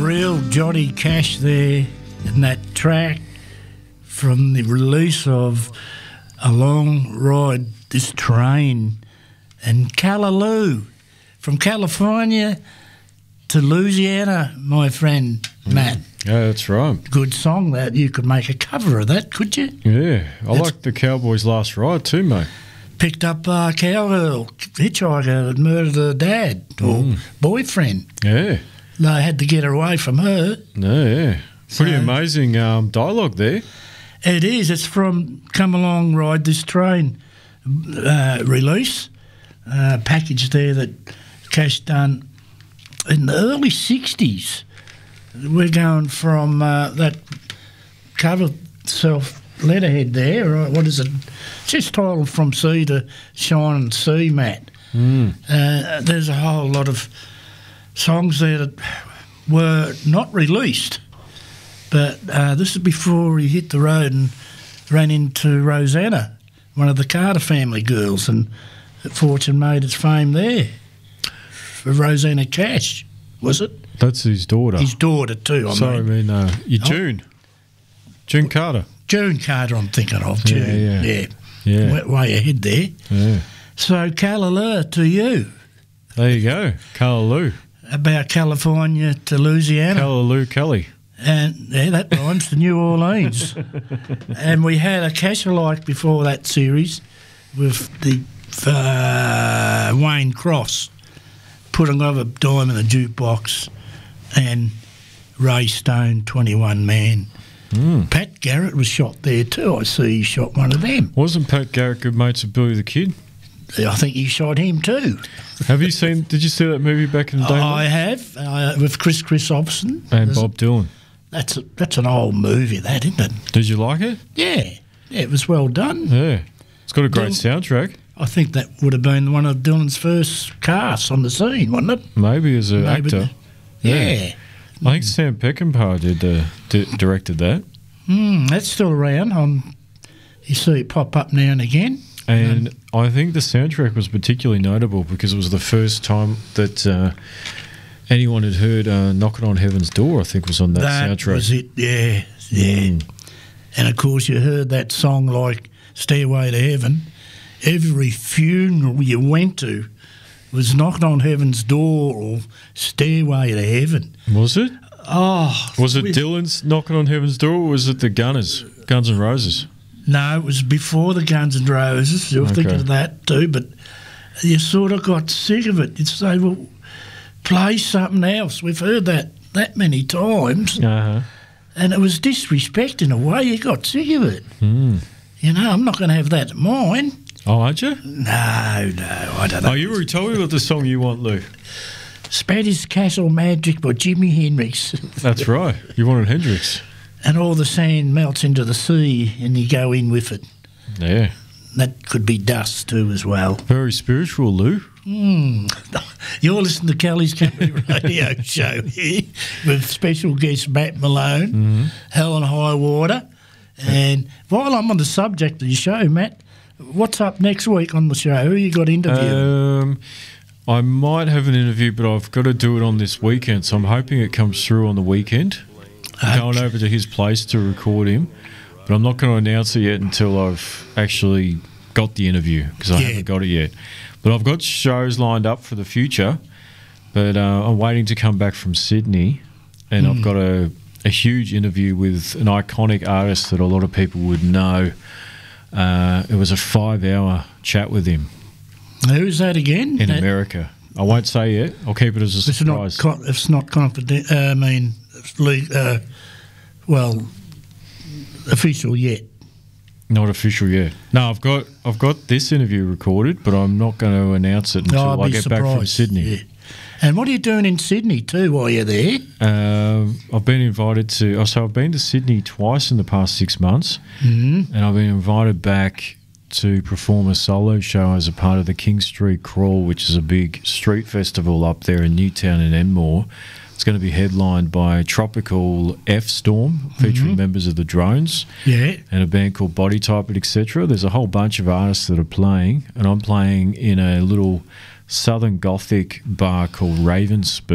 real Johnny Cash there in that track from the release of A Long Ride This Train, and Callaloo from California to Louisiana, my friend Matt. Yeah, that's right. Good song that. You could make a cover of that, could you? Yeah, I like the Cowboys' Last Ride too, mate. Picked up a cowgirl, hitchhiker that murdered her dad or boyfriend. Yeah. They had to get her away from her. Yeah. Pretty amazing dialogue there. It is. It's from Come Along Ride This Train release, package there that Cash done in the early 60s. We're going from that cover letterhead there, or what is it? It's just titled From Sea to Shining Sea, Matt. There's a whole lot of songs there that were not released, but this is before he hit the road and ran into Rosanna, one of the Carter family girls, and Fortune made its fame there. For Rosanna Cash, was it? That's his daughter. His daughter too, June Carter. June Carter I'm thinking of, June. Yeah. Way ahead there. Yeah. So, Callaloo to you. There you go, Callaloo. About California to Louisiana. Callaloo Kelly. And, yeah, that rhymes to New Orleans. And we had a Cash-alike before that series with the Wayne Cross putting over Dime in the Jukebox and Ray Stone, 21 Man. Pat Garrett was shot there too. I see he shot one of them. Wasn't Pat Garrett good mates with Billy the Kid? I think he shot him too. Did you see that movie back in the day? I have, with Chris Hobson. And Bob Dylan. That's an old movie, that, isn't it? Did you like it? Yeah, it was well done. Yeah. It's got a great soundtrack. I think that would have been one of Dylan's first casts on the scene, wasn't it? Maybe as an actor. Yeah. I think Sam Peckinpah directed that. That's still around. You see it pop up now and again. And I think the soundtrack was particularly notable because it was the first time that anyone had heard Knocking on Heaven's Door, I think, was on that soundtrack. That was it, yeah. And, of course, you heard that song like Stairway to Heaven. Every funeral you went to was Knocking on Heaven's Door or Stairway to Heaven. Was it? Oh. Was it Dylan's Knocking on Heaven's Door or was it the Guns N' Roses? No, it was before the Guns N' Roses. You're thinking of that too, but you sort of got sick of it. You'd say, well, play something else. We've heard that many times. Uh-huh. And it was disrespect in a way. You got sick of it. You know, I'm not going to have that at mine. Oh, aren't you? No, I don't know. Oh, you already told me about the song you want, Lou. Spanish Castle Magic by Jimi Hendrix. That's right. You wanted Hendrix. And all the sand melts into the sea and you go in with it. Yeah. That could be dust too as well. Very spiritual, Lou. You're listening to Kelly's Country Radio Show here with special guest Matt Malone, Hell and High Water. And while I'm on the subject of your show, Matt, what's up next week on the show? Who you got interviewed? I might have an interview, but I've got to do it on this weekend, so I'm hoping it comes through on the weekend. I'm going over to his place to record him, but I'm not going to announce it yet until I've actually got the interview because I haven't got it yet. But I've got shows lined up for the future, but I'm waiting to come back from Sydney, and I've got a huge interview with an iconic artist that a lot of people would know. It was a 5-hour chat with him. Who's that again? In America. I won't say yet. I'll keep it as a surprise. It's not confidential. Official yet. Not official yet. No, I've got this interview recorded, but I'm not going to announce it until I get back from Sydney. Yeah. And what are you doing in Sydney too while you're there? I've been invited to. So I've been to Sydney twice in the past 6 months, and I've been invited back to perform a solo show as a part of the King Street Crawl, which is a big street festival up there in Newtown and Enmore. It's going to be headlined by Tropical F Storm, featuring members of the Drones, and a band called Body Type, etc. There's a whole bunch of artists that are playing, and I'm playing in a little Southern Gothic bar called Raven Spur,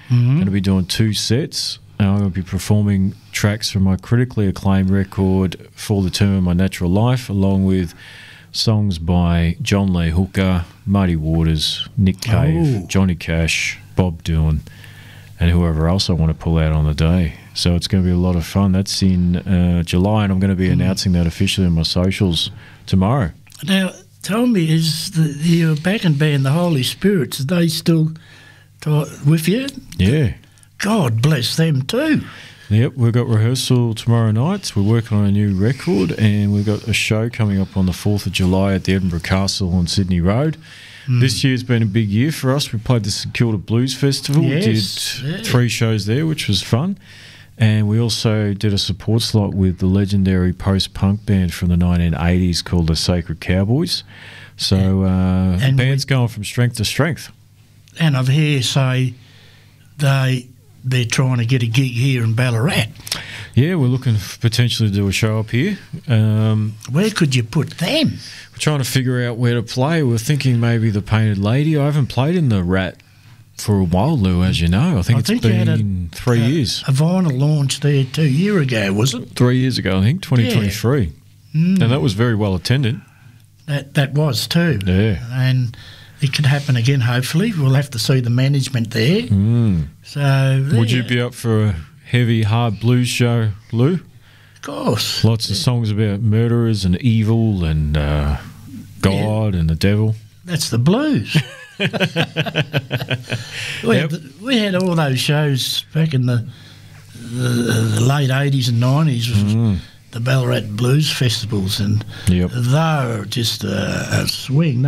Going to be doing 2 sets. And I'm going to be performing tracks from my critically acclaimed record For the Term of My Natural Life, along with songs by John Lee Hooker, Muddy Waters, Nick Cave, Johnny Cash, Bob Dylan, and whoever else I want to pull out on the day. So it's going to be a lot of fun. That's in July, and I'm going to be announcing that officially on my socials tomorrow. Now, tell me, is your backing band, the Holy Spirits, are they still with you? Yeah. God bless them too. Yep, we've got rehearsal tomorrow night. We're working on a new record, and we've got a show coming up on the 4th of July at the Edinburgh Castle on Sydney Road. This year's been a big year for us. We played the St Kilda Blues Festival. Yes, We did 3 shows there, which was fun. And we also did a support slot with the legendary post-punk band from the 1980s called the Sacred Cowboys. So the band's going from strength to strength. And I've heard say they're trying to get a gig here in Ballarat. Yeah, we're looking potentially to do a show up here. Where could you put them? We're trying to figure out where to play. We're thinking maybe the Painted Lady. I haven't played in the Rat for a while, Lou, as you know. I think it's been 3 years. A vinyl launch there 2 years ago, was it? 3 years ago, I think, 2023. Yeah. And that was very well attended. That was too. Yeah. And it could happen again, hopefully. We'll have to see the management there. So, would you be up for a heavy, hard blues show, Lou? Of course. Lots of songs about murderers and evil and God and the devil. That's the blues. we had all those shows back in the late 80s and 90s with the Ballarat Blues Festivals, and they were just a swing.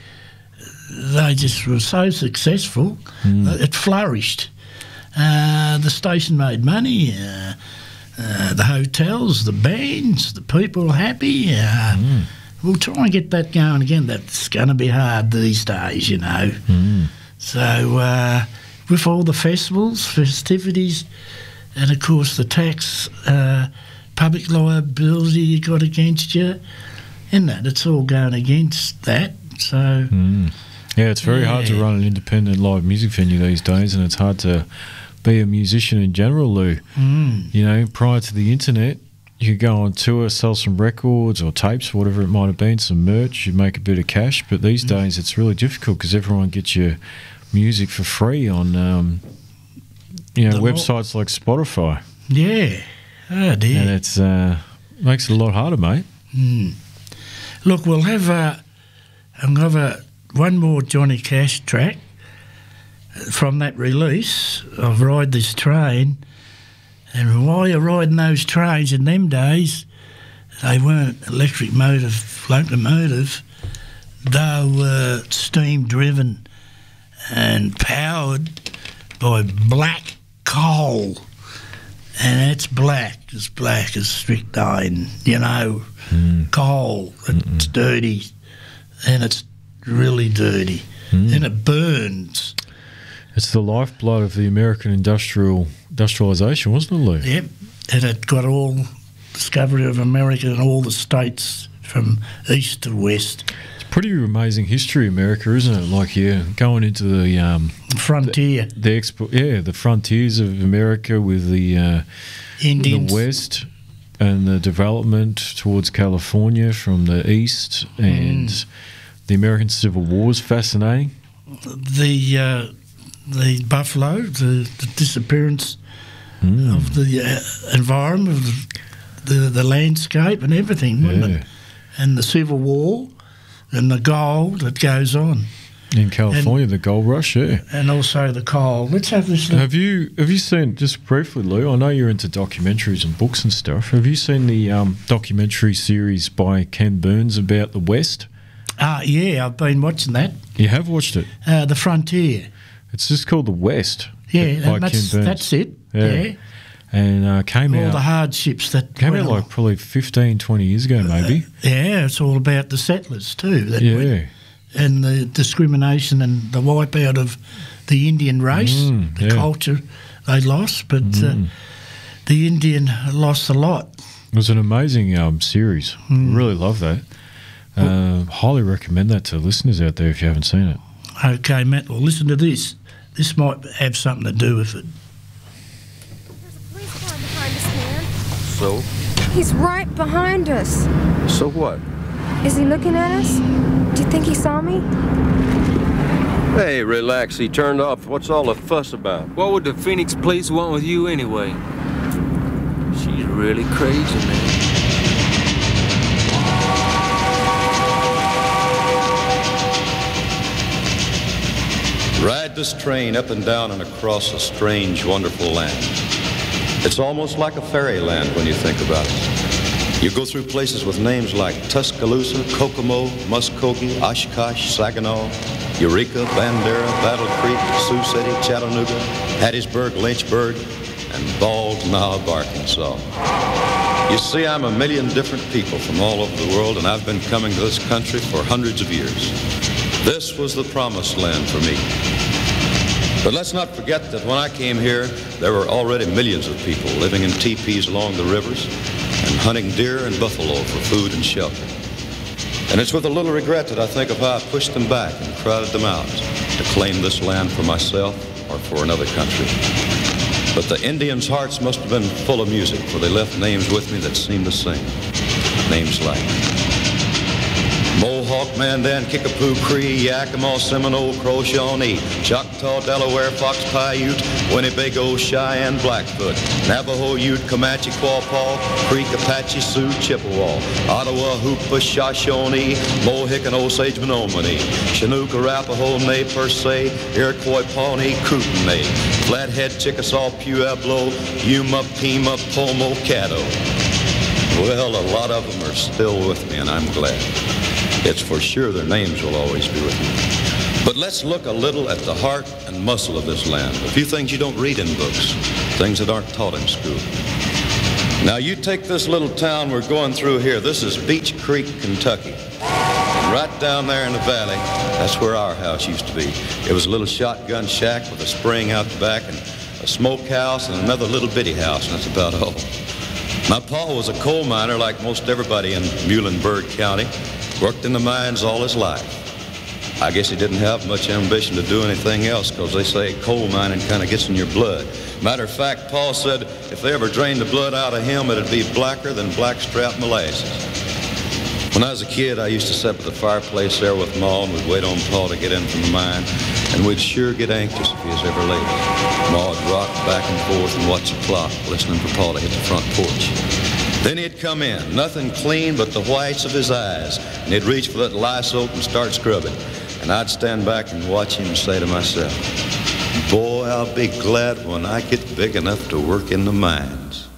They just were so successful. It flourished. The station made money. The hotels, the bands, the people were happy. We'll try and get that going again. That's going to be hard these days, you know. So with all the festivals, festivities, and of course the tax, public liability you got against you, and it's all going against that. So yeah, it's very hard to run an independent live music venue these days, and it's hard to be a musician in general, Lou. You know, prior to the internet, you could go on tour, sell some records or tapes, whatever it might have been, some merch, you'd make a bit of cash. But these days it's really difficult because everyone gets your music for free on websites like Spotify. Yeah. Oh, dear. And it's makes it a lot harder, mate. Look, we'll have one more Johnny Cash track from that release of Ride This Train. And while you're riding those trains in them days, they weren't electric locomotive. They were steam-driven and powered by black coal. And it's black as strychnine, you know, coal. It's dirty, and it's really dirty, and it burns. It's the lifeblood of the American industrialisation, wasn't it, Lou? Yep, and it got all discovery of America and all the states from east to west. It's pretty amazing history, America, isn't it? Like, going into the frontier, the frontiers of America with the Indians, the west, and the development towards California from the east, and the American Civil War is fascinating. The buffalo, the disappearance of the environment, of the landscape and everything, wasn't it? And the Civil War and the gold that goes on. In California, the gold rush, and also the coal. Let's have this. Have you seen, just briefly, Lou? I know you're into documentaries and books and stuff. Have you seen the documentary series by Ken Burns about the West? Yeah, I've been watching that. You have watched it? The Frontier. It's just called The West. Yeah, that's it. Yeah. And came out... all the hardships that came out like probably 15, 20 years ago, maybe. Yeah, it's all about the settlers too. And the discrimination and the wipeout of the Indian race, the culture they lost. But the Indian lost a lot. It was an amazing series. Really love that. Highly recommend that to listeners out there if you haven't seen it. Okay, Matt, well, listen to this. this might have something to do with it. There's a police car behind us, man. So? He's right behind us. So what? Is he looking at us? Do you think he saw me? Hey, relax. He turned off. What's all the fuss about? What would the Phoenix police want with you anyway? She's really crazy, man. Ride this train up and down and across a strange, wonderful land. It's almost like a fairyland when you think about it. You go through places with names like Tuscaloosa, Kokomo, Muskogee, Oshkosh, Saginaw, Eureka, Bandera, Battle Creek, Sioux City, Chattanooga, Hattiesburg, Lynchburg, and Bald Knob, Arkansas. You see, I'm a million different people from all over the world, and I've been coming to this country for hundreds of years. This was the promised land for me. But let's not forget that when I came here, there were already millions of people living in teepees along the rivers and hunting deer and buffalo for food and shelter. And it's with a little regret that I think of how I pushed them back and crowded them out to claim this land for myself or for another country. But the Indians' hearts must have been full of music, for they left names with me that seemed to sing. Names like Mohawk, Mandan, Kickapoo, Cree, Yakima, Seminole, Crow, Shawnee, Choctaw, Delaware, Fox, Paiute, Winnebago, Cheyenne, Blackfoot, Navajo, Ute, Comanche, Quapaw, Creek, Apache, Sioux, Chippewa, Ottawa, Hoopa, Shoshone, Mohican, Osage, Menominee, Chinook, Arapaho, Nez Perce, Iroquois, Pawnee, Kootenai, Flathead, Chickasaw, Pueblo, Yuma, Pima, Pomo, Caddo. Well, a lot of them are still with me, and I'm glad. It's for sure their names will always be with me. But let's look a little at the heart and muscle of this land. A few things you don't read in books, things that aren't taught in school. Now, you take this little town we're going through here. This is Beech Creek, Kentucky. And right down there in the valley, that's where our house used to be. It was a little shotgun shack with a spring out the back and a smokehouse and another little bitty house, and that's about all. My pa was a coal miner like most everybody in Muhlenberg County. Worked in the mines all his life. I guess he didn't have much ambition to do anything else, because they say coal mining kind of gets in your blood. Matter of fact, Paul said if they ever drained the blood out of him, it'd be blacker than blackstrap molasses. When I was a kid, I used to sit by the fireplace there with Ma, and we'd wait on Paul to get in from the mine, and we'd sure get anxious if he was ever late. Ma would rock back and forth and watch the clock, listening for Paul to hit the front porch. Then he'd come in, nothing clean but the whites of his eyes, and he'd reach for that lye soap and start scrubbing. And I'd stand back and watch him and say to myself, boy, I'll be glad when I get big enough to work in the mines.